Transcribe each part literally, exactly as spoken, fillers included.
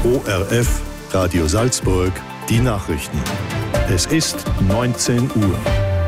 O R F, Radio Salzburg, die Nachrichten. Es ist neunzehn Uhr.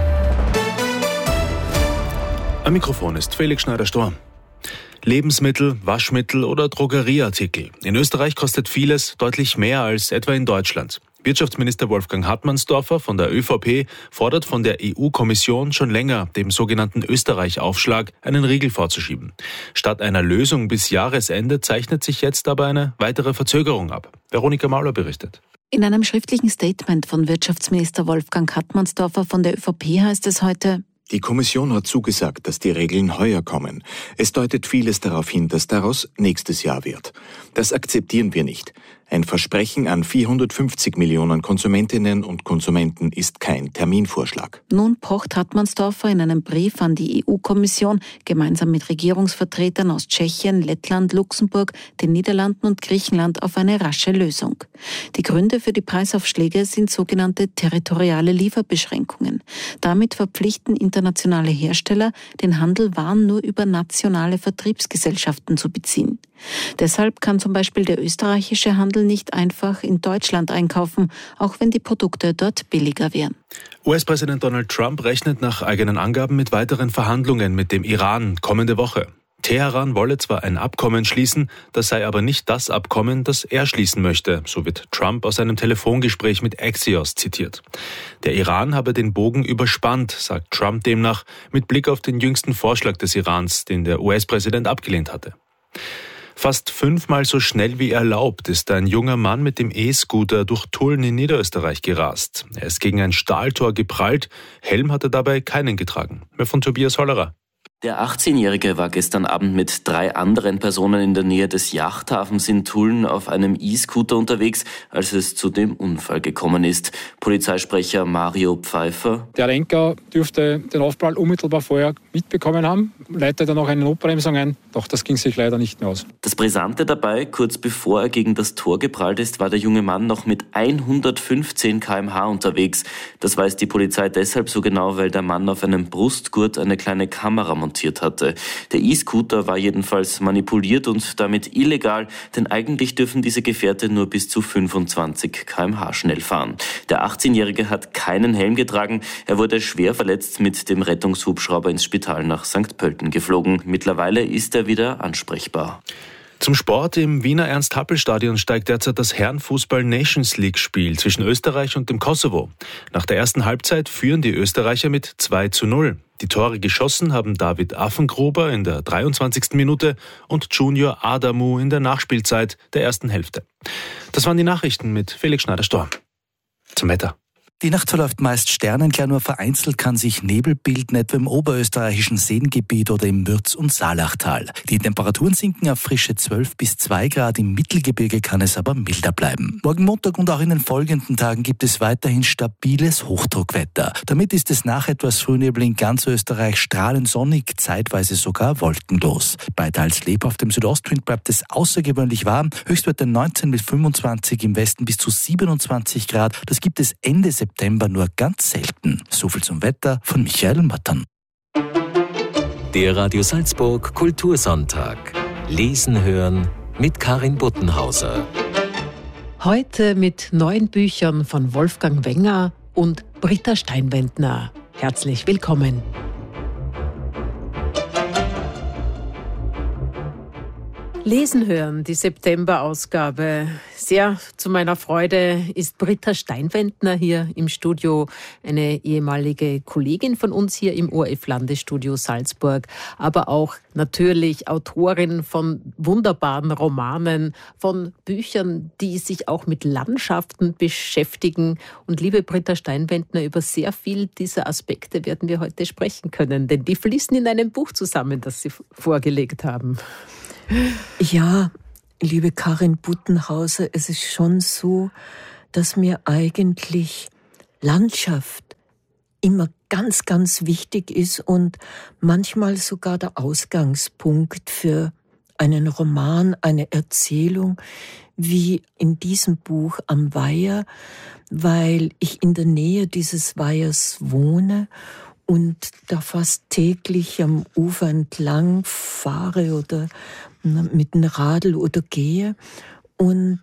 Am Mikrofon ist Felix Schneider-Storm. Lebensmittel, Waschmittel oder Drogerieartikel. In Österreich kostet vieles deutlich mehr als etwa in Deutschland. Wirtschaftsminister Wolfgang Hartmannsdorfer von der ÖVP fordert von der E U-Kommission schon länger, dem sogenannten Österreich-Aufschlag einen Riegel vorzuschieben. Statt einer Lösung bis Jahresende zeichnet sich jetzt aber eine weitere Verzögerung ab. Veronika Mauler berichtet. In einem schriftlichen Statement von Wirtschaftsminister Wolfgang Hartmannsdorfer von der ÖVP heißt es heute: Die Kommission hat zugesagt, dass die Regeln heuer kommen. Es deutet vieles darauf hin, dass daraus nächstes Jahr wird. Das akzeptieren wir nicht. Ein Versprechen an vierhundertfünfzig Millionen Konsumentinnen und Konsumenten ist kein Terminvorschlag. Nun pocht Hartmannsdorfer in einem Brief an die E U-Kommission gemeinsam mit Regierungsvertretern aus Tschechien, Lettland, Luxemburg, den Niederlanden und Griechenland auf eine rasche Lösung. Die Gründe für die Preisaufschläge sind sogenannte territoriale Lieferbeschränkungen. Damit verpflichten internationale Hersteller, den Handel Waren nur über nationale Vertriebsgesellschaften zu beziehen. Deshalb kann zum Beispiel der österreichische Handel nicht einfach in Deutschland einkaufen, auch wenn die Produkte dort billiger wären. U S-Präsident Donald Trump rechnet nach eigenen Angaben mit weiteren Verhandlungen mit dem Iran kommende Woche. Teheran wolle zwar ein Abkommen schließen, das sei aber nicht das Abkommen, das er schließen möchte, so wird Trump aus einem Telefongespräch mit Axios zitiert. Der Iran habe den Bogen überspannt, sagt Trump demnach, mit Blick auf den jüngsten Vorschlag des Irans, den der U S-Präsident abgelehnt hatte. Fast fünfmal so schnell wie erlaubt ist ein junger Mann mit dem E-Scooter durch Tulln in Niederösterreich gerast. Er ist gegen ein Stahltor geprallt. Helm hat er dabei keinen getragen. Mehr von Tobias Hollerer. Der achtzehnjährige war gestern Abend mit drei anderen Personen in der Nähe des Yachthafens in Tulln auf einem E-Scooter unterwegs, als es zu dem Unfall gekommen ist. Polizeisprecher Mario Pfeiffer: Der Lenker dürfte den Aufprall unmittelbar vorher mitbekommen haben, leitete dann auch eine Notbremsung ein, doch das ging sich leider nicht mehr aus. Das Brisante dabei: Kurz bevor er gegen das Tor geprallt ist, war der junge Mann noch mit hundertfünfzehn Kilometer pro Stunde unterwegs. Das weiß die Polizei deshalb so genau, weil der Mann auf einem Brustgurt eine kleine Kamera montiert hatte. Der E-Scooter war jedenfalls manipuliert und damit illegal, denn eigentlich dürfen diese Gefährte nur bis zu fünfundzwanzig Kilometer pro Stunde schnell fahren. Der achtzehnjährige hat keinen Helm getragen. Er wurde schwer verletzt mit dem Rettungshubschrauber ins Spital nach Sankt Pölten geflogen. Mittlerweile ist er wieder ansprechbar. Zum Sport: Im Wiener Ernst-Happel-Stadion steigt derzeit das Herrenfußball-Nations-League-Spiel zwischen Österreich und dem Kosovo. Nach der ersten Halbzeit führen die Österreicher mit zwei zu null. Die Tore geschossen haben David Affengruber in der dreiundzwanzigsten Minute und Junior Adamu in der Nachspielzeit der ersten Hälfte. Das waren die Nachrichten mit Felix Schneider-Storm. Zum Wetter. Die Nacht verläuft meist sternenklar, nur vereinzelt kann sich Nebel bilden, etwa im oberösterreichischen Seengebiet oder im Würz- und Saalachtal. Die Temperaturen sinken auf frische zwölf bis zwei Grad, im Mittelgebirge kann es aber milder bleiben. Morgen Montag und auch in den folgenden Tagen gibt es weiterhin stabiles Hochdruckwetter. Damit ist es nach etwas Frühnebel in ganz Österreich strahlend sonnig, zeitweise sogar wolkenlos. Bei teils lebhaftem Südostwind bleibt es außergewöhnlich warm, Höchstwerte neunzehn bis fünfundzwanzig, im Westen bis zu siebenundzwanzig Grad. Das gibt es Ende September September nur ganz selten. So viel zum Wetter von Michael Mattern. Der Radio Salzburg Kultursonntag. Lesen hören mit Karin Buttenhauser. Heute mit neuen Büchern von Wolfgang Wenger und Britta Steinwendner. Herzlich willkommen. Lesen hören, die September-Ausgabe. Sehr zu meiner Freude ist Britta Steinwendner hier im Studio, eine ehemalige Kollegin von uns hier im O R F-Landesstudio Salzburg, aber auch natürlich Autorin von wunderbaren Romanen, von Büchern, die sich auch mit Landschaften beschäftigen. Und liebe Britta Steinwendner, über sehr viel dieser Aspekte werden wir heute sprechen können, denn die fließen in einem Buch zusammen, das Sie vorgelegt haben. Ja, liebe Karin Buttenhauser, es ist schon so, dass mir eigentlich Landschaft immer ganz, ganz wichtig ist und manchmal sogar der Ausgangspunkt für einen Roman, eine Erzählung, wie in diesem Buch am Weiher, weil ich in der Nähe dieses Weihers wohne und da fast täglich am Ufer entlang fahre oder mit dem Radl oder gehe. Und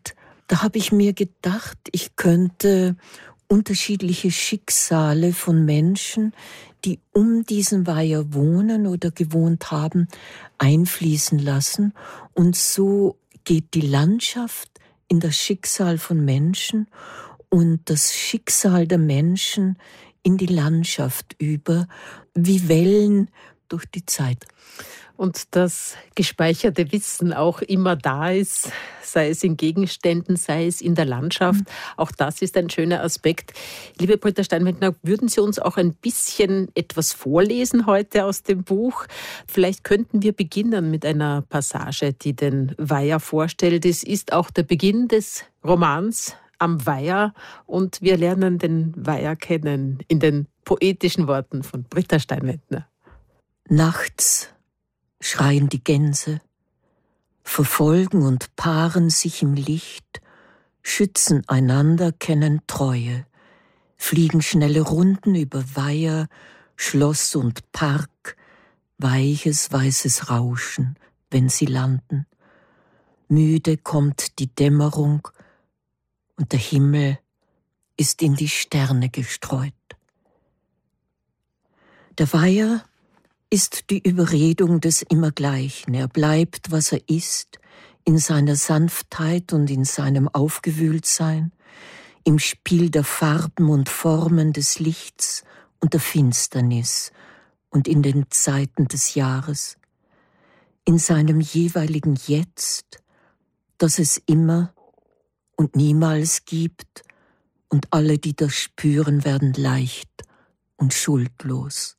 da habe ich mir gedacht, ich könnte unterschiedliche Schicksale von Menschen, die um diesen Weiher wohnen oder gewohnt haben, einfließen lassen. Und so geht die Landschaft in das Schicksal von Menschen und das Schicksal der Menschen in die Landschaft über, wie Wellen durch die Zeit. Und das gespeicherte Wissen auch immer da ist, sei es in Gegenständen, sei es in der Landschaft. Mhm. Auch das ist ein schöner Aspekt. Liebe Britta Steinwendner, würden Sie uns auch ein bisschen etwas vorlesen heute aus dem Buch? Vielleicht könnten wir beginnen mit einer Passage, die den Weiher vorstellt. Es ist auch der Beginn des Romans Am Weiher und wir lernen den Weiher kennen in den poetischen Worten von Britta Steinwendner. Nachts schreien die Gänse, verfolgen und paaren sich im Licht, schützen einander, kennen Treue, fliegen schnelle Runden über Weiher, Schloss und Park, weiches, weißes Rauschen, wenn sie landen. Müde kommt die Dämmerung und der Himmel ist in die Sterne gestreut. Der Weiher ist die Überredung des Immergleichen. Er bleibt, was er ist, in seiner Sanftheit und in seinem Aufgewühltsein, im Spiel der Farben und Formen des Lichts und der Finsternis und in den Zeiten des Jahres, in seinem jeweiligen Jetzt, das es immer und niemals gibt, und alle, die das spüren, werden leicht und schuldlos.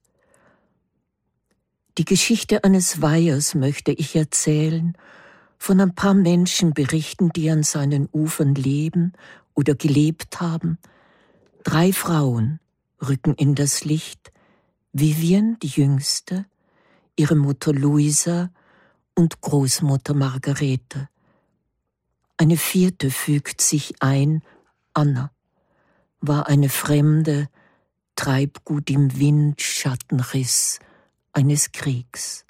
Die Geschichte eines Weihers möchte ich erzählen, von ein paar Menschen berichten, die an seinen Ufern leben oder gelebt haben. Drei Frauen rücken in das Licht, Vivian, die Jüngste, ihre Mutter Luisa und Großmutter Margarete. Eine vierte fügt sich ein, Anna, war eine Fremde, Treibgut im Windschattenriss eines Kriegs.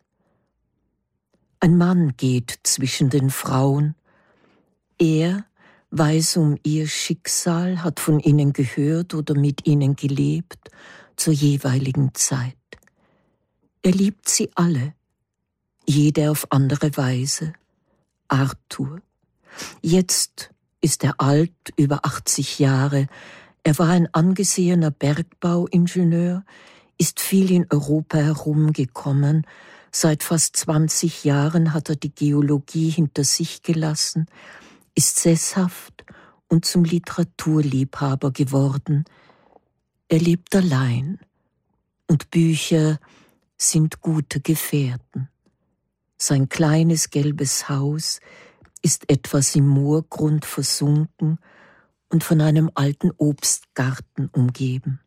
Ein Mann geht zwischen den Frauen. Er weiß um ihr Schicksal, hat von ihnen gehört oder mit ihnen gelebt zur jeweiligen Zeit. Er liebt sie alle, jede auf andere Weise. Arthur. Jetzt ist er alt, über achtzig Jahre. Er war ein angesehener Bergbauingenieur, ist viel in Europa herumgekommen. Seit fast zwanzig Jahren hat er die Geologie hinter sich gelassen, ist sesshaft und zum Literaturliebhaber geworden. Er lebt allein und Bücher sind gute Gefährten. Sein kleines gelbes Haus ist etwas im Moorgrund versunken und von einem alten Obstgarten umgeben.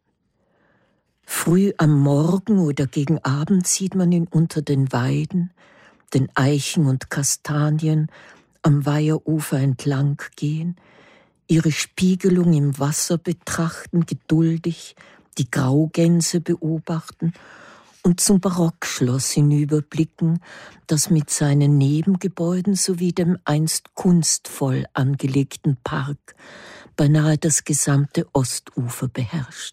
Früh am Morgen oder gegen Abend sieht man ihn unter den Weiden, den Eichen und Kastanien am Weiherufer entlang gehen, ihre Spiegelung im Wasser betrachten, geduldig die Graugänse beobachten und zum Barockschloss hinüberblicken, das mit seinen Nebengebäuden sowie dem einst kunstvoll angelegten Park beinahe das gesamte Ostufer beherrscht.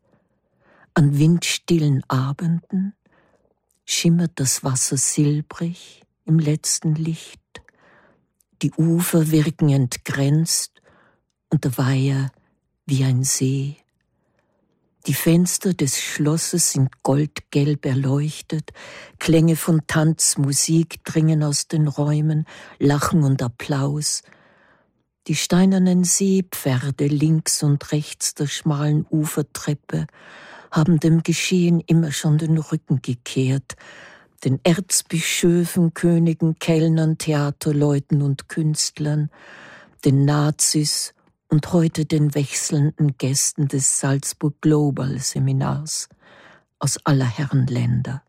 An windstillen Abenden schimmert das Wasser silbrig im letzten Licht, die Ufer wirken entgrenzt und der Weiher wie ein See. Die Fenster des Schlosses sind goldgelb erleuchtet, Klänge von Tanzmusik dringen aus den Räumen, Lachen und Applaus. Die steinernen Seepferde links und rechts der schmalen Ufertreppe haben dem Geschehen immer schon den Rücken gekehrt, den Erzbischöfen, Königen, Kellnern, Theaterleuten und Künstlern, den Nazis und heute den wechselnden Gästen des Salzburg Global Seminars aus aller Herren Länder.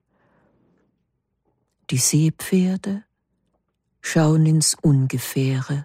Die Seepferde schauen ins Ungefähre.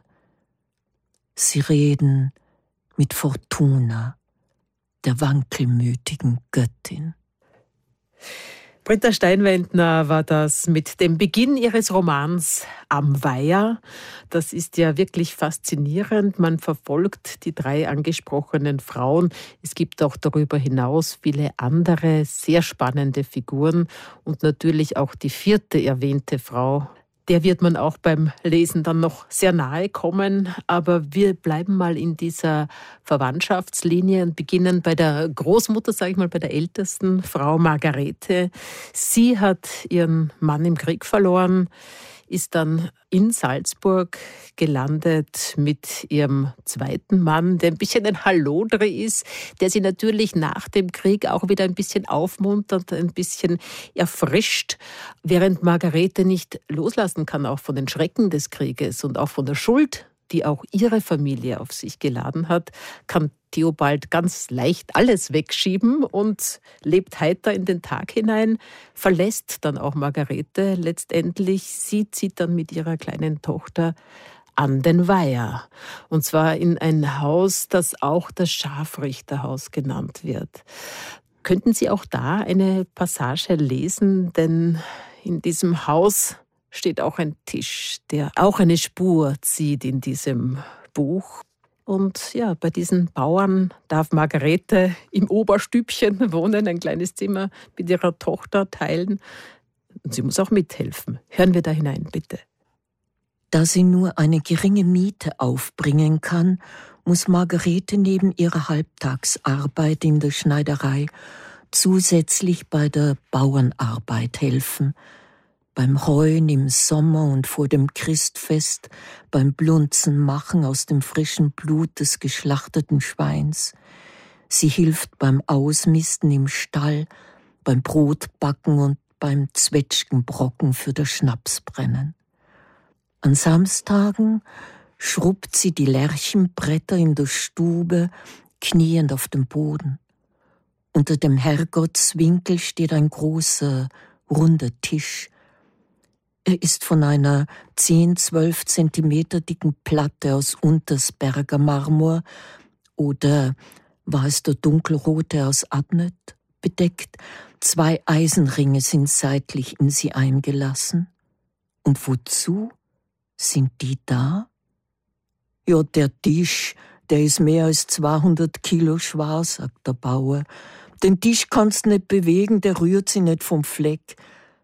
Sie reden mit Fortuna, der wankelmütigen Göttin. Britta Steinwendner war das mit dem Beginn ihres Romans Am Weiher. Das ist ja wirklich faszinierend. Man verfolgt die drei angesprochenen Frauen. Es gibt auch darüber hinaus viele andere sehr spannende Figuren und natürlich auch die vierte erwähnte Frau. Der wird man auch beim Lesen dann noch sehr nahe kommen. Aber wir bleiben mal in dieser Verwandtschaftslinie und beginnen bei der Großmutter, sage ich mal, bei der ältesten Frau Margarete. Sie hat ihren Mann im Krieg verloren, ist dann in Salzburg gelandet mit ihrem zweiten Mann, der ein bisschen ein Hallodri ist, der sie natürlich nach dem Krieg auch wieder ein bisschen aufmuntert, ein bisschen erfrischt, während Margarete nicht loslassen kann, auch von den Schrecken des Krieges und auch von der Schuld, die auch ihre Familie auf sich geladen hat, kann Theobald ganz leicht alles wegschieben und lebt heiter in den Tag hinein, verlässt dann auch Margarete letztendlich. Sie zieht dann mit ihrer kleinen Tochter an den Weiher. Und zwar in ein Haus, das auch das Scharfrichterhaus genannt wird. Könnten Sie auch da eine Passage lesen? Denn in diesem Haus steht auch ein Tisch, der auch eine Spur zieht in diesem Buch. Und ja, bei diesen Bauern darf Margarete im Oberstübchen wohnen, ein kleines Zimmer mit ihrer Tochter teilen. Und sie muss auch mithelfen. Hören wir da hinein, bitte. Da sie nur eine geringe Miete aufbringen kann, muss Margarete neben ihrer Halbtagsarbeit in der Schneiderei zusätzlich bei der Bauernarbeit helfen. Beim Heuen im Sommer und vor dem Christfest, beim Blunzen machen aus dem frischen Blut des geschlachteten Schweins. Sie hilft beim Ausmisten im Stall, beim Brotbacken und beim Zwetschgenbrocken für das Schnapsbrennen. An Samstagen schrubbt sie die Lärchenbretter in der Stube, kniend auf dem Boden. Unter dem Herrgottswinkel steht ein großer, runder Tisch. Er ist von einer zehn, zwölf Zentimeter dicken Platte aus Untersberger Marmor oder war es der dunkelrote aus Adnet bedeckt. Zwei Eisenringe sind seitlich in sie eingelassen. Und wozu sind die da? Ja, der Tisch, der ist mehr als zweihundert Kilo schwer, sagt der Bauer. Den Tisch kannst nicht bewegen, der rührt sich nicht vom Fleck.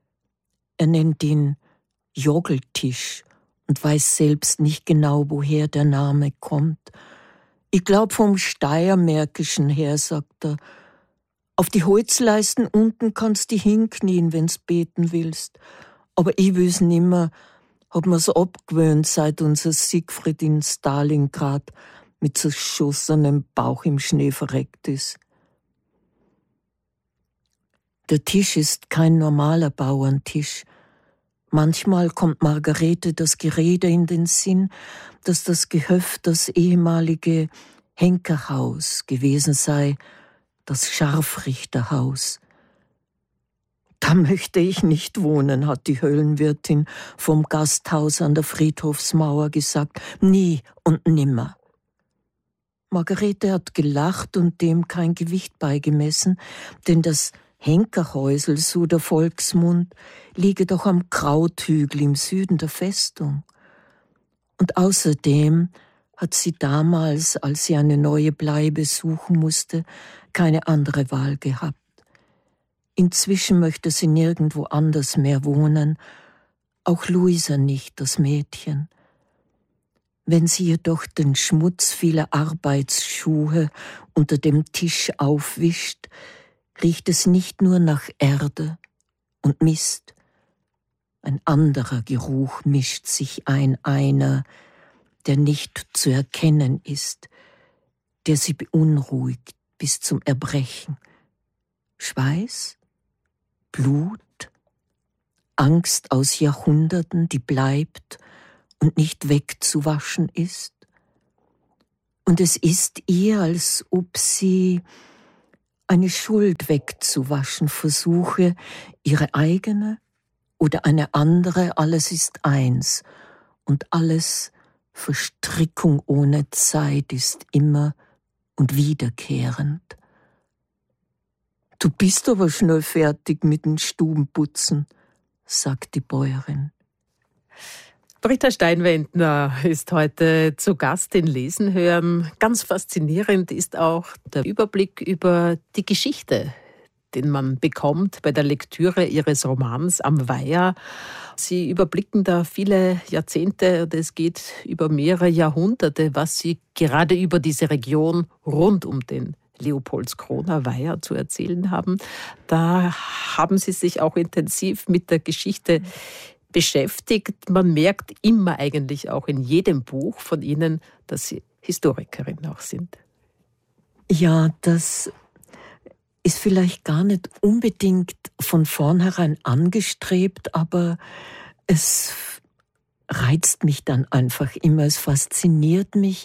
Er nennt ihn Jogeltisch und weiß selbst nicht genau, woher der Name kommt. Ich glaub vom Steiermärkischen her, sagt er. Auf die Holzleisten unten kannst du hinknien, wenn's beten willst. Aber ich will's nimmer, hab mir's abgewöhnt, seit unser Siegfried in Stalingrad mit zerschossenem Bauch im Schnee verreckt ist. Der Tisch ist kein normaler Bauerntisch. Manchmal kommt Margarete das Gerede in den Sinn, dass das Gehöft das ehemalige Henkerhaus gewesen sei, das Scharfrichterhaus. Da möchte ich nicht wohnen, hat die Höllenwirtin vom Gasthaus an der Friedhofsmauer gesagt. Nie und nimmer. Margarete hat gelacht und dem kein Gewicht beigemessen, denn das Henkerhäusel, so der Volksmund, liege doch am Krauthügel im Süden der Festung. Und außerdem hat sie damals, als sie eine neue Bleibe suchen musste, keine andere Wahl gehabt. Inzwischen möchte sie nirgendwo anders mehr wohnen, auch Luisa nicht, das Mädchen. Wenn sie jedoch den Schmutz vieler Arbeitsschuhe unter dem Tisch aufwischt, riecht es nicht nur nach Erde und Mist. Ein anderer Geruch mischt sich ein, einer, der nicht zu erkennen ist, der sie beunruhigt bis zum Erbrechen. Schweiß, Blut, Angst aus Jahrhunderten, die bleibt und nicht wegzuwaschen ist. Und es ist ihr, als ob sie eine Schuld wegzuwaschen versuche, ihre eigene oder eine andere, alles ist eins und alles Verstrickung ohne Zeit ist immer und wiederkehrend. Du bist aber schnell fertig mit dem Stubenputzen, sagt die Bäuerin. Britta Steinwendner ist heute zu Gast in Lesen hören. Ganz faszinierend ist auch der Überblick über die Geschichte, den man bekommt bei der Lektüre ihres Romans Am Weiher. Sie überblicken da viele Jahrzehnte und es geht über mehrere Jahrhunderte, was Sie gerade über diese Region rund um den Leopoldskroner Weiher zu erzählen haben. Da haben Sie sich auch intensiv mit der Geschichte beschäftigt. Man merkt immer eigentlich auch in jedem Buch von Ihnen, dass Sie Historikerin auch sind. Ja, das ist vielleicht gar nicht unbedingt von vornherein angestrebt, aber es reizt mich dann einfach immer. Es fasziniert mich,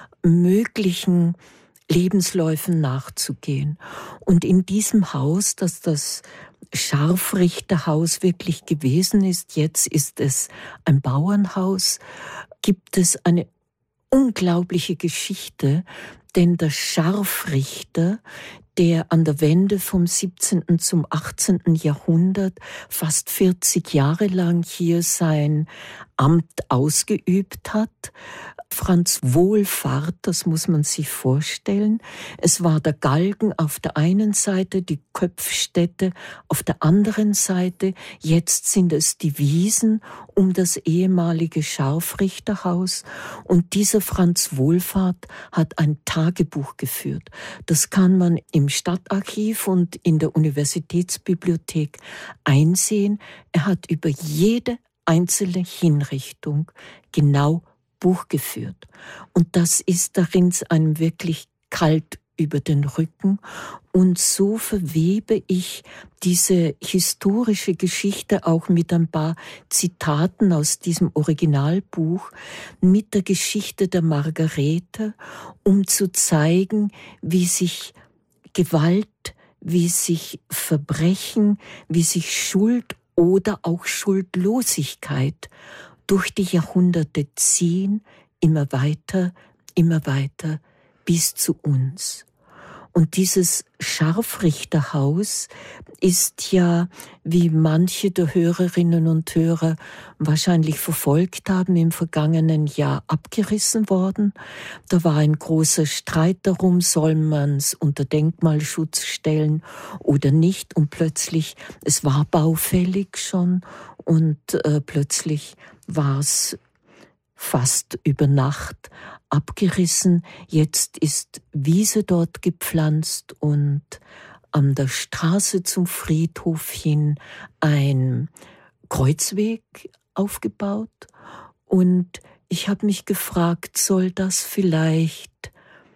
möglichen Lebensläufen nachzugehen. Und in diesem Haus, das das Scharfrichterhaus wirklich gewesen ist, jetzt ist es ein Bauernhaus, gibt es eine unglaubliche Geschichte, denn der Scharfrichter, der an der Wende vom siebzehnten zum achtzehnten Jahrhundert fast vierzig Jahre lang hier sein Amt ausgeübt hat, Franz Wohlfahrt, das muss man sich vorstellen. Es war der Galgen auf der einen Seite, die Köpfstätte auf der anderen Seite. Jetzt sind es die Wiesen um das ehemalige Scharfrichterhaus. Und dieser Franz Wohlfahrt hat ein Tagebuch geführt. Das kann man im Stadtarchiv und in der Universitätsbibliothek einsehen. Er hat über jede einzelne Hinrichtung genau Buch geführt. Und das ist darin einem wirklich kalt über den Rücken. Und so verwebe ich diese historische Geschichte auch mit ein paar Zitaten aus diesem Originalbuch mit der Geschichte der Margarete, um zu zeigen, wie sich Gewalt, wie sich Verbrechen, wie sich Schuld oder auch Schuldlosigkeit durch die Jahrhunderte ziehen, immer weiter, immer weiter bis zu uns. Und dieses Scharfrichterhaus ist ja, wie manche der Hörerinnen und Hörer wahrscheinlich verfolgt haben, im vergangenen Jahr abgerissen worden. Da war ein großer Streit darum, soll man es unter Denkmalschutz stellen oder nicht. Und plötzlich, es war baufällig schon und äh, plötzlich war es fast über Nacht abgerissen. Jetzt ist Wiese dort gepflanzt und an der Straße zum Friedhof hin ein Kreuzweg aufgebaut. Und ich habe mich gefragt, soll das vielleicht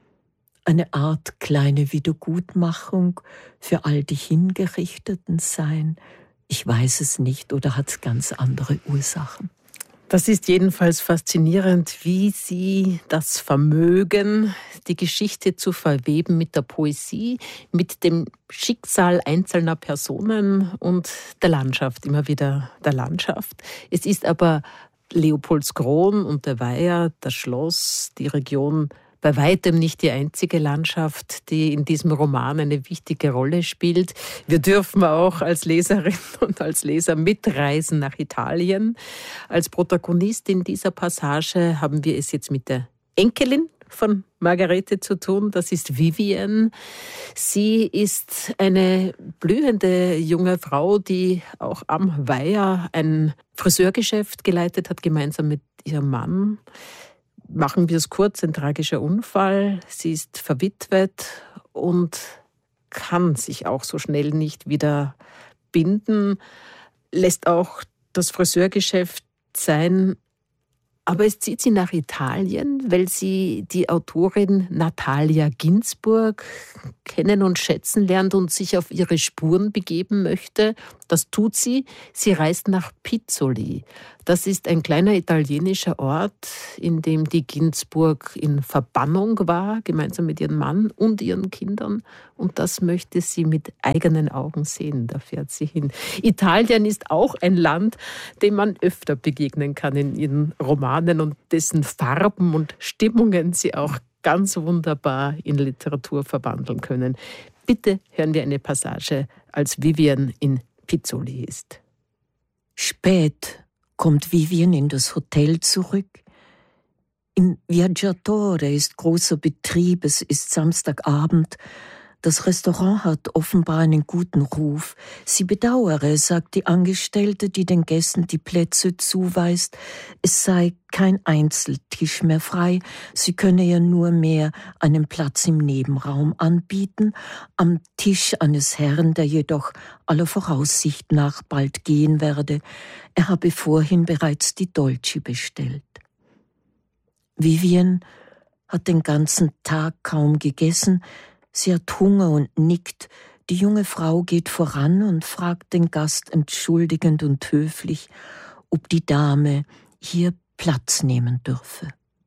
eine Art kleine Wiedergutmachung für all die Hingerichteten sein? Ich weiß es nicht, oder hat es ganz andere Ursachen? Das ist jedenfalls faszinierend, wie Sie das vermögen, die Geschichte zu verweben mit der Poesie, mit dem Schicksal einzelner Personen und der Landschaft, immer wieder der Landschaft. Es ist aber Leopoldskron und der Weiher, das Schloss, die Region, bei weitem nicht die einzige Landschaft, die in diesem Roman eine wichtige Rolle spielt. Wir dürfen auch als Leserin und als Leser mitreisen nach Italien. Als Protagonist in dieser Passage haben wir es jetzt mit der Enkelin von Margarete zu tun. Das ist Vivian. Sie ist eine blühende junge Frau, die auch am Weiher ein Friseurgeschäft geleitet hat, gemeinsam mit ihrem Mann. Machen wir es kurz, ein tragischer Unfall. Sie ist verwitwet und kann sich auch so schnell nicht wieder binden, lässt auch das Friseurgeschäft sein. Aber es zieht sie nach Italien, weil sie die Autorin Natalia Ginzburg kennen und schätzen lernt und sich auf ihre Spuren begeben möchte. Das tut sie. Sie reist nach Pizzoli. Das ist ein kleiner italienischer Ort, in dem die Ginzburg in Verbannung war, gemeinsam mit ihrem Mann und ihren Kindern. Und das möchte sie mit eigenen Augen sehen. Da fährt sie hin. Italien ist auch ein Land, dem man öfter begegnen kann in ihren Romanen und dessen Farben und Stimmungen sie auch ganz wunderbar in Literatur verwandeln können. Bitte hören wir eine Passage, als Vivian in Pizzoli ist. Spät kommt Vivian in das Hotel zurück. Im Viaggiatore ist großer Betrieb, es ist Samstagabend. Das Restaurant hat offenbar einen guten Ruf. Sie bedauere, sagt die Angestellte, die den Gästen die Plätze zuweist, es sei kein Einzeltisch mehr frei, sie könne ja nur mehr einen Platz im Nebenraum anbieten, am Tisch eines Herrn, der jedoch aller Voraussicht nach bald gehen werde. Er habe vorhin bereits die Dolce bestellt. Vivian hat den ganzen Tag kaum gegessen. Sie hat Hunger und nickt. Die junge Frau geht voran und fragt den Gast entschuldigend und höflich, ob die Dame hier Platz nehmen dürfe.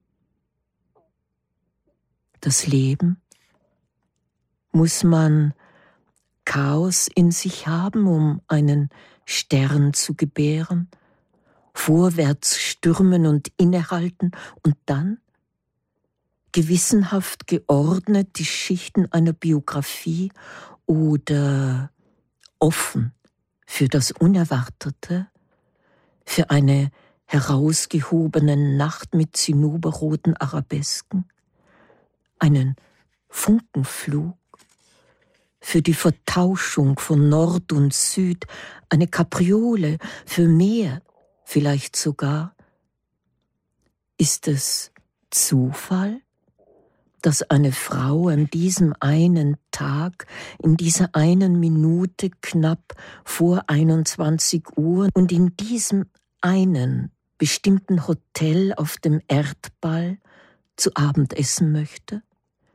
Das Leben? Muss man Chaos in sich haben, um einen Stern zu gebären? Vorwärts stürmen und innehalten und dann gewissenhaft geordnet die Schichten einer Biografie oder offen für das Unerwartete, für eine herausgehobene Nacht mit zinnoberroten Arabesken, einen Funkenflug, für die Vertauschung von Nord und Süd, eine Kapriole, für mehr, vielleicht sogar. Ist es Zufall, dass eine Frau an diesem einen Tag, in dieser einen Minute knapp vor einundzwanzig Uhr und in diesem einen bestimmten Hotel auf dem Erdball zu Abend essen möchte?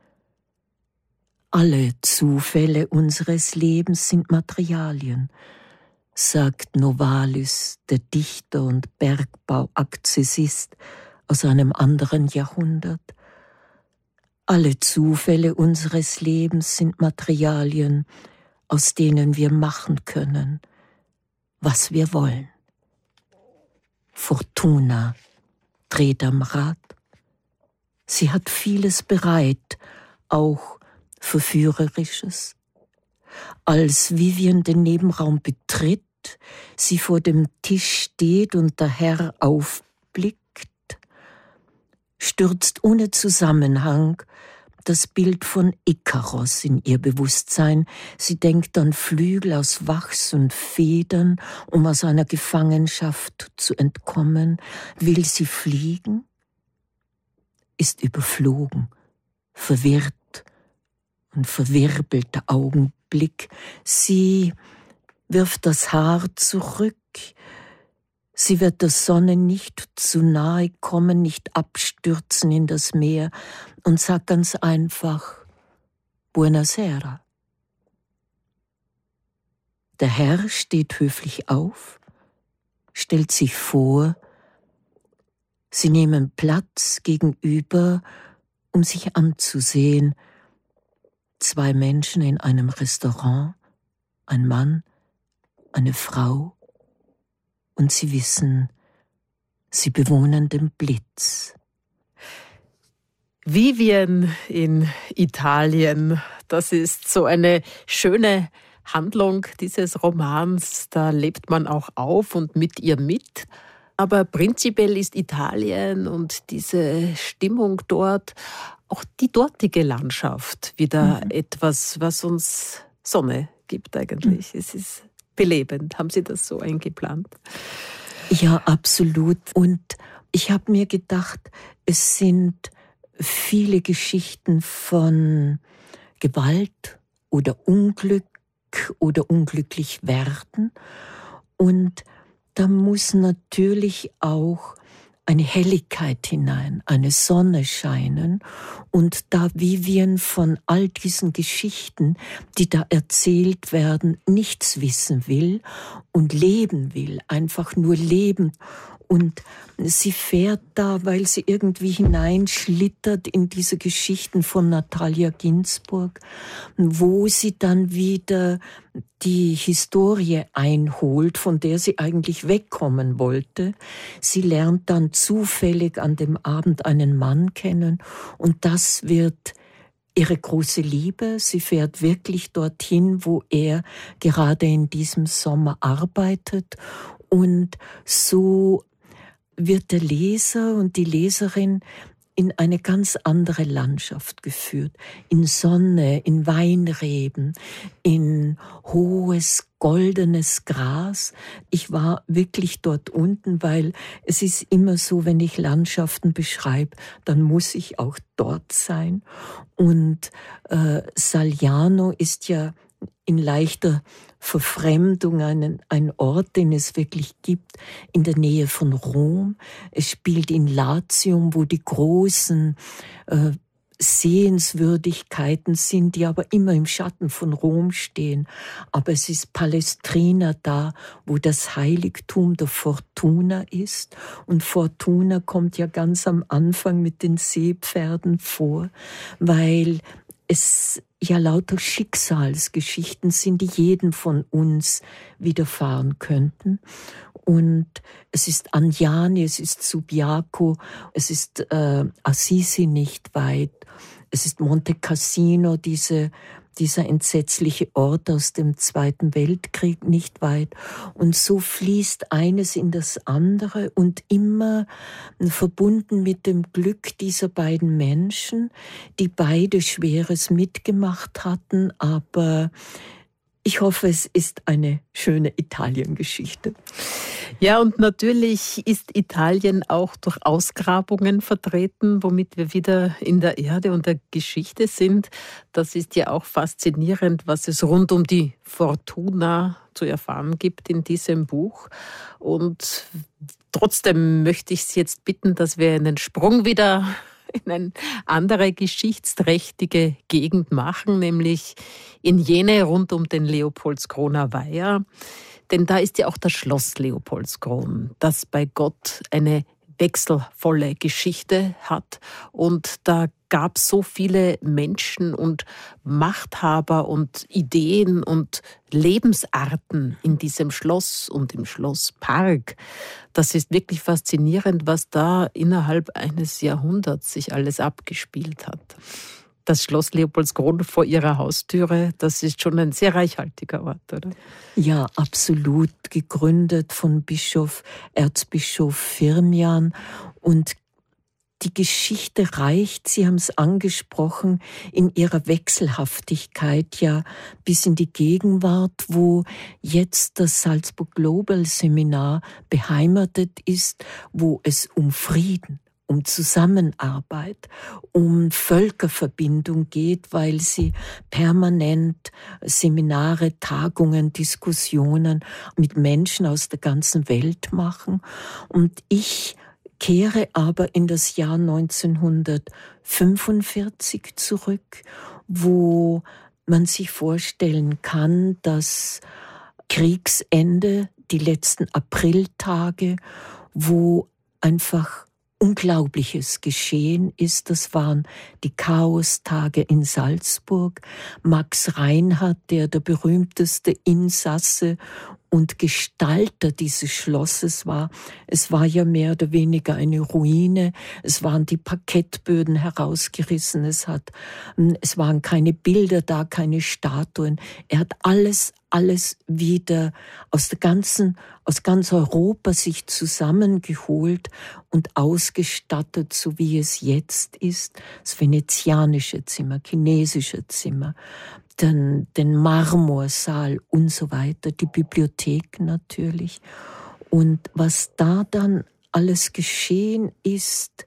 Alle Zufälle unseres Lebens sind Materialien, sagt Novalis, der Dichter und Bergbauakzessist aus einem anderen Jahrhundert. Alle Zufälle unseres Lebens sind Materialien, aus denen wir machen können, was wir wollen. Fortuna dreht am Rad. Sie hat vieles bereit, auch Verführerisches. Als Vivian den Nebenraum betritt, sie vor dem Tisch steht und der Herr aufblickt, stürzt ohne Zusammenhang das Bild von Ikaros in ihr Bewusstsein. Sie denkt an Flügel aus Wachs und Federn, um aus einer Gefangenschaft zu entkommen. Will sie fliegen? Ist überflogen, verwirrt und verwirbelt der Augenblick. Sie wirft das Haar zurück. Sie wird der Sonne nicht zu nahe kommen, nicht abstürzen in das Meer und sagt ganz einfach, Buonasera. Der Herr steht höflich auf, stellt sich vor, sie nehmen Platz gegenüber, um sich anzusehen. Zwei Menschen in einem Restaurant, ein Mann, eine Frau, und sie wissen, sie bewohnen den Blitz. Vivian in Italien, das ist so eine schöne Handlung dieses Romans. Da lebt man auch auf und mit ihr mit. Aber prinzipiell ist Italien und diese Stimmung dort, auch die dortige Landschaft, wieder mhm. etwas, was uns Sonne gibt eigentlich. Mhm. Es ist belebend. Haben Sie das so eingeplant? Ja, absolut. Und ich habe mir gedacht, es sind viele Geschichten von Gewalt oder Unglück oder unglücklich werden. Und da muss natürlich auch eine Helligkeit hinein, eine Sonne scheinen. Und da Vivian von all diesen Geschichten, die da erzählt werden, nichts wissen will und leben will, einfach nur leben. Und sie fährt da, weil sie irgendwie hineinschlittert in diese Geschichten von Natalia Ginzburg, wo sie dann wieder die Historie einholt, von der sie eigentlich wegkommen wollte. Sie lernt dann zufällig an dem Abend einen Mann kennen und das wird ihre große Liebe. Sie fährt wirklich dorthin, wo er gerade in diesem Sommer arbeitet. Und so wird der Leser und die Leserin in eine ganz andere Landschaft geführt. In Sonne, in Weinreben, in hohes, goldenes Gras. Ich war wirklich dort unten, weil es ist immer so, wenn ich Landschaften beschreibe, dann muss ich auch dort sein. Und äh, Sagliano ist ja in leichter Verfremdung ein, ein Ort, den es wirklich gibt, in der Nähe von Rom. Es spielt in Latium, wo die großen äh, Sehenswürdigkeiten sind, die aber immer im Schatten von Rom stehen. Aber es ist Palestrina da, wo das Heiligtum der Fortuna ist. Und Fortuna kommt ja ganz am Anfang mit den Seepferden vor, weil es ja lauter Schicksalsgeschichten sind, die jedem von uns widerfahren könnten. Und es ist Anjani, es ist Subiaco, es ist äh, Assisi nicht weit, es ist Monte Cassino, diese, dieser entsetzliche Ort aus dem Zweiten Weltkrieg nicht weit. Und so fließt eines in das andere und immer verbunden mit dem Glück dieser beiden Menschen, die beide Schweres mitgemacht hatten, aber ich hoffe, es ist eine schöne Italiengeschichte. Ja, und natürlich ist Italien auch durch Ausgrabungen vertreten, womit wir wieder in der Erde und der Geschichte sind. Das ist ja auch faszinierend, was es rund um die Fortuna zu erfahren gibt in diesem Buch. Und trotzdem möchte ich Sie jetzt bitten, dass wir einen Sprung wieder in eine andere geschichtsträchtige Gegend machen, nämlich in jene rund um den Leopoldskroner Weiher. Denn da ist ja auch das Schloss Leopoldskron, das bei Gott eine wechselvolle Geschichte hat. Und da gab es so viele Menschen und Machthaber und Ideen und Lebensarten in diesem Schloss und im Schlosspark. Das ist wirklich faszinierend, was da innerhalb eines Jahrhunderts sich alles abgespielt hat. Das Schloss Leopoldskron vor Ihrer Haustüre, das ist schon ein sehr reichhaltiger Ort, oder? Ja, absolut. Gegründet von Bischof, Erzbischof Firmian. Und die Geschichte reicht, Sie haben es angesprochen, in ihrer Wechselhaftigkeit ja bis in die Gegenwart, wo jetzt das Salzburg Global Seminar beheimatet ist, wo es um Frieden, um Zusammenarbeit, um Völkerverbindung geht, weil sie permanent Seminare, Tagungen, Diskussionen mit Menschen aus der ganzen Welt machen. Und ich kehre aber in das Jahr neunzehnhundertfünfundvierzig zurück, wo man sich vorstellen kann, dass Kriegsende, die letzten Apriltage, wo einfach Unglaubliches geschehen ist. Das waren die Chaostage in Salzburg. Max Reinhardt, der der berühmteste Insasse und Gestalter dieses Schlosses war. Es war ja mehr oder weniger eine Ruine. Es waren die Parkettböden herausgerissen. Es hat, es waren keine Bilder da, keine Statuen. Er hat alles, alles wieder aus der ganzen, aus ganz Europa sich zusammengeholt und ausgestattet, so wie es jetzt ist. Das venezianische Zimmer, chinesische Zimmer, den, den Marmorsaal und so weiter, die Bibliothek natürlich. Und was da dann alles geschehen ist,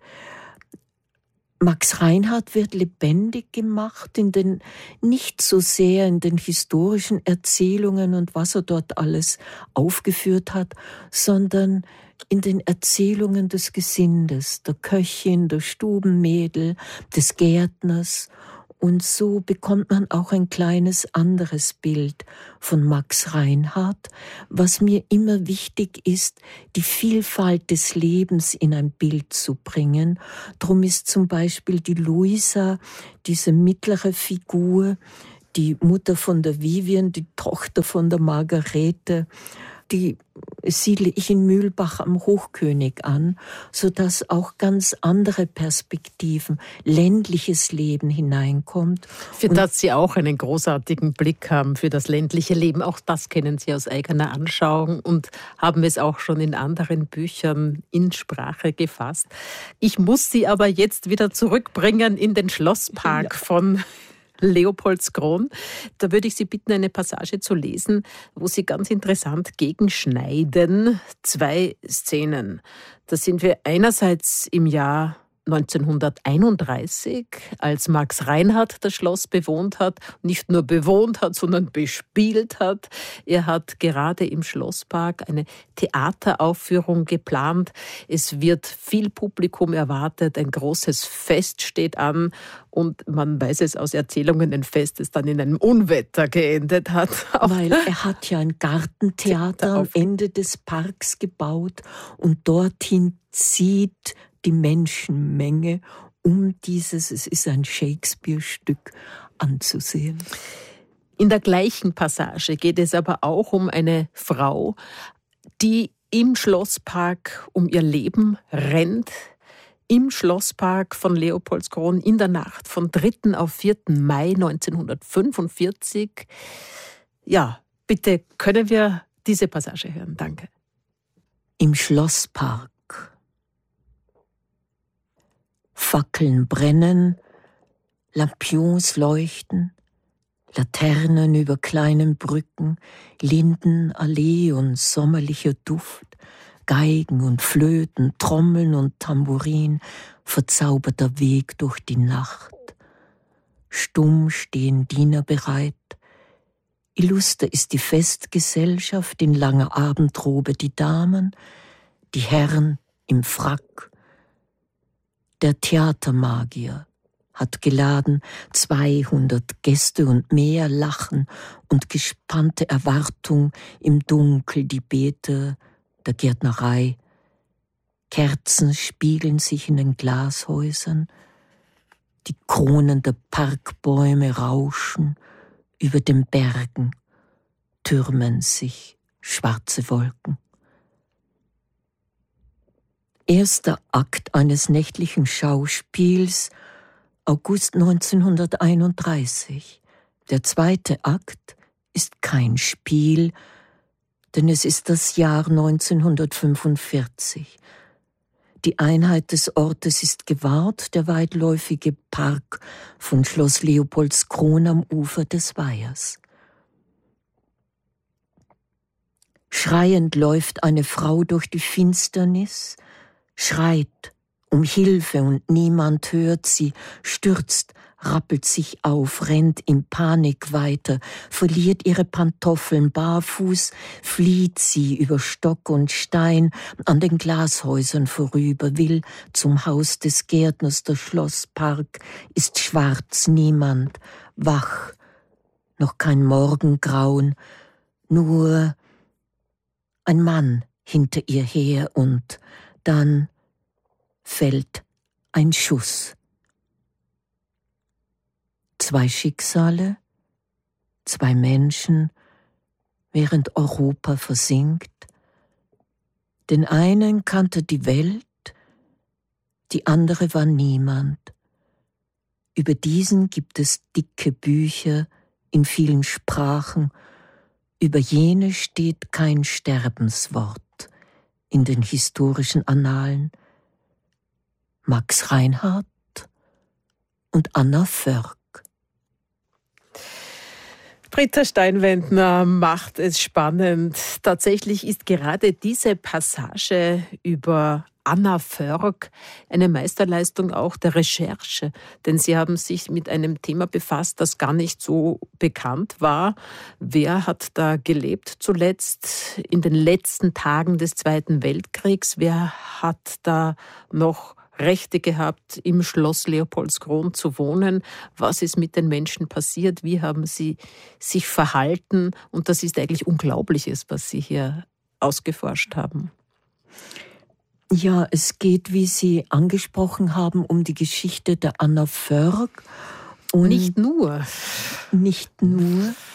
Max Reinhardt wird lebendig gemacht, in den, nicht so sehr in den historischen Erzählungen und was er dort alles aufgeführt hat, sondern in den Erzählungen des Gesindes, der Köchin, der Stubenmädel, des Gärtners. Und so bekommt man auch ein kleines anderes Bild von Max Reinhardt, was mir immer wichtig ist, die Vielfalt des Lebens in ein Bild zu bringen. Drum ist zum Beispiel die Luisa, diese mittlere Figur, die Mutter von der Vivian, die Tochter von der Margarete, die siedle ich in Mühlbach am Hochkönig an, sodass auch ganz andere Perspektiven, ländliches Leben hineinkommt. Für und das Sie auch einen großartigen Blick haben für das ländliche Leben. Auch das kennen Sie aus eigener Anschauung und haben es auch schon in anderen Büchern in Sprache gefasst. Ich muss Sie aber jetzt wieder zurückbringen in den Schlosspark ja. von Leopoldskron. Da würde ich Sie bitten, eine Passage zu lesen, wo Sie ganz interessant gegenschneiden. Zwei Szenen. Da sind wir einerseits im Jahr neunzehnhunderteinunddreißig, als Max Reinhardt das Schloss bewohnt hat, nicht nur bewohnt hat, sondern bespielt hat. Er hat gerade im Schlosspark eine Theateraufführung geplant. Es wird viel Publikum erwartet, ein großes Fest steht an und man weiß es aus Erzählungen, ein Fest, das dann in einem Unwetter geendet hat. Weil er hat ja ein Gartentheater am Ende des Parks gebaut und dorthin zieht die Menschenmenge, um dieses, es ist ein Shakespeare-Stück, anzusehen. In der gleichen Passage geht es aber auch um eine Frau, die im Schlosspark um ihr Leben rennt, im Schlosspark von Leopoldskron in der Nacht von dritten auf vierten Mai neunzehnhundertfünfundvierzig. Ja, bitte können wir diese Passage hören. Danke. Im Schlosspark. Fackeln brennen, Lampions leuchten, Laternen über kleinen Brücken, Lindenallee und sommerlicher Duft, Geigen und Flöten, Trommeln und Tambourin, verzauberter Weg durch die Nacht. Stumm stehen Diener bereit. Illuster ist die Festgesellschaft, in langer Abendrobe die Damen, die Herren im Frack. Der Theatermagier hat geladen, zweihundert Gäste und mehr lachen und gespannte Erwartung im Dunkel die Beete der Gärtnerei. Kerzen spiegeln sich in den Glashäusern, die Kronen der Parkbäume rauschen, über den Bergen türmen sich schwarze Wolken. Erster Akt eines nächtlichen Schauspiels, August neunzehnhunderteinunddreißig. Der zweite Akt ist kein Spiel, denn es ist das Jahr neunzehnhundertfünfundvierzig. Die Einheit des Ortes ist gewahrt, der weitläufige Park von Schloss Leopoldskron am Ufer des Weihers. Schreiend läuft eine Frau durch die Finsternis, schreit um Hilfe und niemand hört sie, stürzt, rappelt sich auf, rennt in Panik weiter, verliert ihre Pantoffeln, barfuß flieht sie über Stock und Stein an den Glashäusern vorüber, will zum Haus des Gärtners, der Schlosspark ist schwarz, niemand, wach, noch kein Morgengrauen, nur ein Mann hinter ihr her und dann fällt ein Schuss. Zwei Schicksale, zwei Menschen, während Europa versinkt. Den einen kannte die Welt, die andere war niemand. Über diesen gibt es dicke Bücher in vielen Sprachen, über jene steht kein Sterbenswort in den historischen Annalen. Max Reinhardt und Anna Förk. Britta Steinwendner macht es spannend. Tatsächlich ist gerade diese Passage über Anna Förk eine Meisterleistung auch der Recherche, denn Sie haben sich mit einem Thema befasst, das gar nicht so bekannt war. Wer hat da gelebt zuletzt in den letzten Tagen des Zweiten Weltkriegs? Wer hat da noch Rechte gehabt, im Schloss Leopoldskron zu wohnen? Was ist mit den Menschen passiert? Wie haben sie sich verhalten? Und das ist eigentlich Unglaubliches, was Sie hier ausgeforscht haben. Ja, es geht, wie Sie angesprochen haben, um die Geschichte der Anna Förk. Und nicht nur. Nicht nur.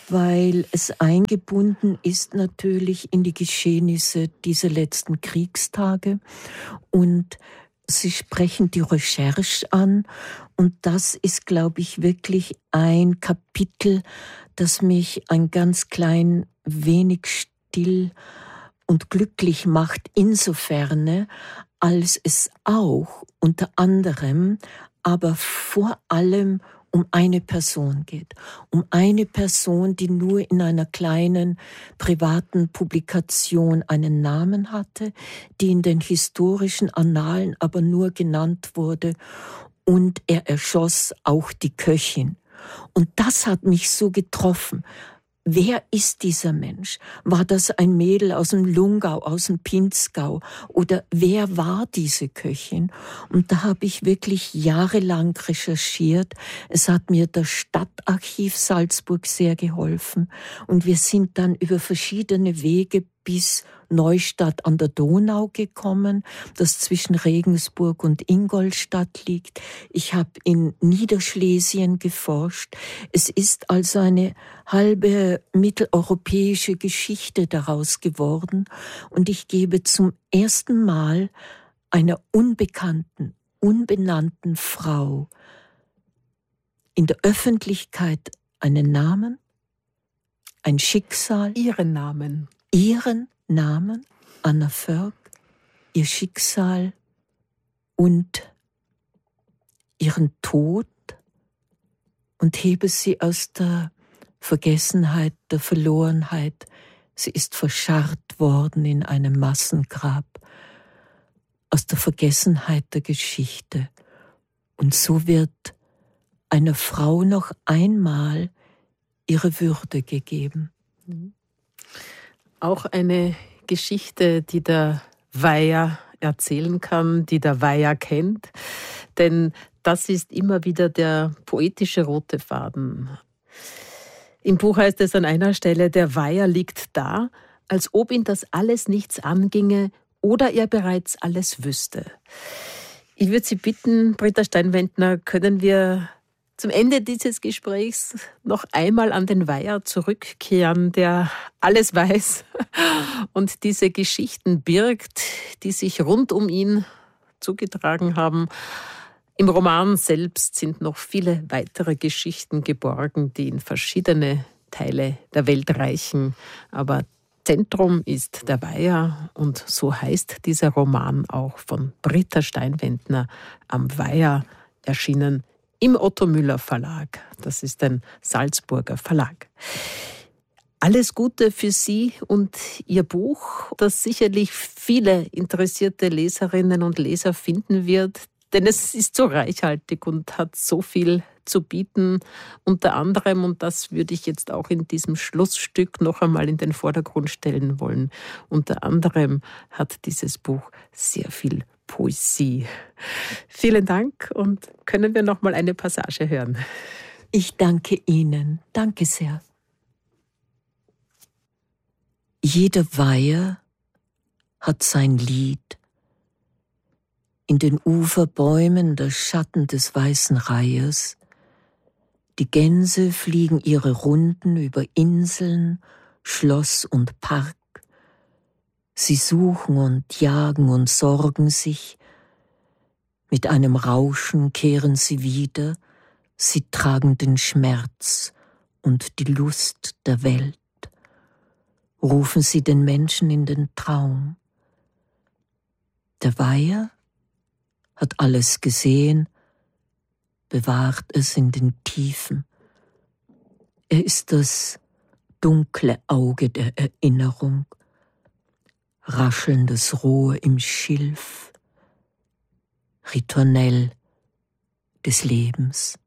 weil es eingebunden ist natürlich in die Geschehnisse dieser letzten Kriegstage und Sie sprechen die Recherche an und das ist, glaube ich, wirklich ein Kapitel, das mich ein ganz klein wenig still und glücklich macht, insofern, als es auch unter anderem, aber vor allem um eine Person geht. Um eine Person, die nur in einer kleinen privaten Publikation einen Namen hatte, die in den historischen Annalen aber nur genannt wurde und er erschoss auch die Köchin. Und das hat mich so getroffen. Wer ist dieser Mensch? War das ein Mädel aus dem Lungau, aus dem Pinzgau? Oder wer war diese Köchin? Und da habe ich wirklich jahrelang recherchiert. Es hat mir das Stadtarchiv Salzburg sehr geholfen. Und wir sind dann über verschiedene Wege bis Neustadt an der Donau gekommen, das zwischen Regensburg und Ingolstadt liegt. Ich habe in Niederschlesien geforscht. Es ist also eine halbe mitteleuropäische Geschichte daraus geworden. Und ich gebe zum ersten Mal einer unbekannten, unbenannten Frau in der Öffentlichkeit einen Namen, ein Schicksal. Ihren Namen. Ihren Namen, Anna Völk, ihr Schicksal und ihren Tod und hebe sie aus der Vergessenheit, der Verlorenheit. Sie ist verscharrt worden in einem Massengrab, aus der Vergessenheit der Geschichte. Und so wird einer Frau noch einmal ihre Würde gegeben. Mhm. Auch eine Geschichte, die der Weiher erzählen kann, die der Weiher kennt. Denn das ist immer wieder der poetische rote Faden. Im Buch heißt es an einer Stelle, der Weiher liegt da, als ob ihn das alles nichts anginge oder er bereits alles wüsste. Ich würde Sie bitten, Britta Steinwendner, können wir zum Ende dieses Gesprächs noch einmal an den Weiher zurückkehren, der alles weiß und diese Geschichten birgt, die sich rund um ihn zugetragen haben. Im Roman selbst sind noch viele weitere Geschichten geborgen, die in verschiedene Teile der Welt reichen. Aber Zentrum ist der Weiher und so heißt dieser Roman auch von Britta Steinwendner am Weiher erschienen im Otto Müller Verlag. Das ist ein Salzburger Verlag. Alles Gute für Sie und Ihr Buch, das sicherlich viele interessierte Leserinnen und Leser finden wird, denn es ist so reichhaltig und hat so viel zu bieten. Unter anderem, und das würde ich jetzt auch in diesem Schlussstück noch einmal in den Vordergrund stellen wollen, unter anderem hat dieses Buch sehr viel Poesie. Vielen Dank und können wir noch mal eine Passage hören? Ich danke Ihnen. Danke sehr. Jeder Weiher hat sein Lied. In den Uferbäumen der Schatten des weißen Reihers. Die Gänse fliegen ihre Runden über Inseln, Schloss und Park. Sie suchen und jagen und sorgen sich. Mit einem Rauschen kehren sie wieder. Sie tragen den Schmerz und die Lust der Welt. Rufen sie den Menschen in den Traum. Der Weiher hat alles gesehen, bewahrt es in den Tiefen. Er ist das dunkle Auge der Erinnerung, raschelndes Rohr im Schilf, Ritornell des Lebens.